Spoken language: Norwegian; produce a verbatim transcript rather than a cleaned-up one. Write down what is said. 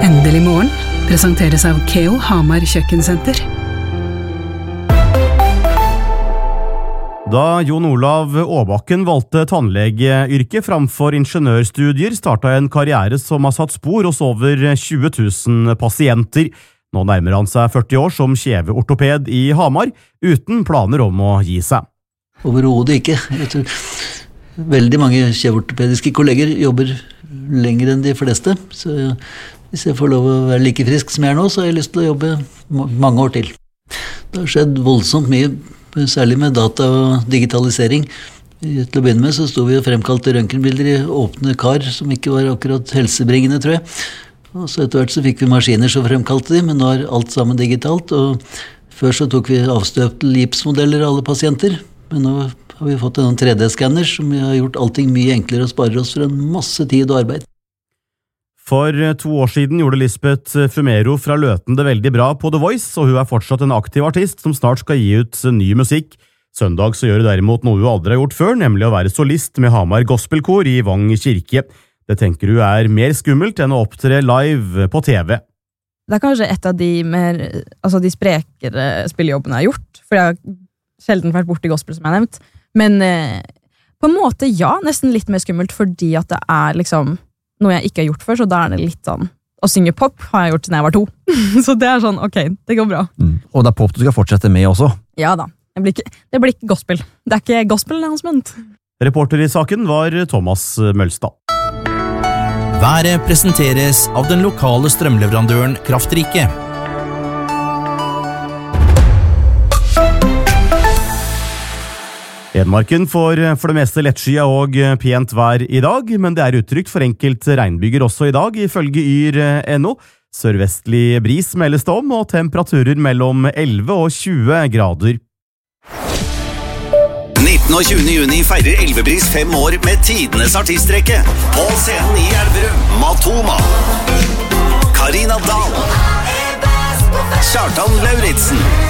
Endelig morgen presenteres av Keo Hamar Kjøkkensenter. Da Jon Olav Åbakken valgte tannlegeyrket framfor ingeniørstudier, startet en karriere som har satt spor hos over tjue tusen pasienter. Nå nærmer han seg førti år som kjeveortoped i Hamar, uten planer om å gi seg. Overhodet ikke. Jeg tror veldig mange kjeveortopediske kolleger jobber lenger enn de fleste, så hvis jeg får lov å være like frisk som jeg er nå, så har jeg lyst til å jobbe mange år til. Det har skjedd voldsomt mye, særlig med data og digitalisering. Til å begynne med så stod vi og fremkalte røntgenbilder i åpne kar, som ikke var akkurat helsebringende, tror jeg. Og så etter hvert så fikk vi maskiner som fremkalte de, men nå er alt sammen digitalt, og før så tok vi avstøpte gipsmodeller av alle pasienter, men nå har vi fått en tre D-skanner som har gjort allting mye enklere og sparer oss for en masse tid og arbeid. For to år siden gjorde Lisbeth Fumero fra Løten det veldig bra på The Voice, og hun er fortsatt en aktiv artist som snart skal gi ut ny musikk. Søndag så gjør hun derimot noe hun aldri har gjort før, nemlig å være solist med Hamar Gospelkor i Vang kirke. Det tenker hun er mer skummelt enn å opptre live på T V. Det er kanskje et av de mer, altså de sprekere spillejobbene jeg har gjort, for jeg har sjelden vært borte i gospel som jeg har nevnt. Men eh, på en måte ja, nesten litt mer skummelt, fordi at det er liksom noe jeg ikke har gjort før, så da er det litt sånn, å synge pop har jeg gjort siden jeg var to. Så det er sånn, ok, det går bra. Mm. Og det er pop du skal fortsette med også? Ja da, det blir ikke, det blir ikke gospel. Det er ikke gospel-announcement. Reporter i saken var Thomas Mølstad. Været presenteres av den lokale strømleverandøren Kraftrike. Hedmarken får for det meste lettskyet og pent vær i dag, men det er uttrykt for enkelt regnbyger også i dag, ifølge yr punktum no. Sørvestlig bris meldes det om, og temperaturer mellom elleve og tjue grader. nittende og tjuende juni feirer Elvebris fem år med tidenes artistrekke. På scenen i Elverum, Matoma, Karina Dahl, Kjartan Lauritsen,